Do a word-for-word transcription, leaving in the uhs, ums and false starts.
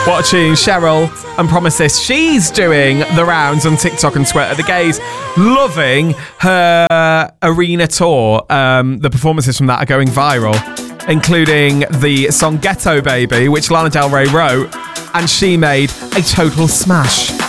What a tune. Cheryl and Promises. She's doing the rounds on TikTok and Twitter. The gays loving her arena tour. Um, the performances from that are going viral, including the song Ghetto Baby, which Lana Del Rey wrote, and she made a total smash.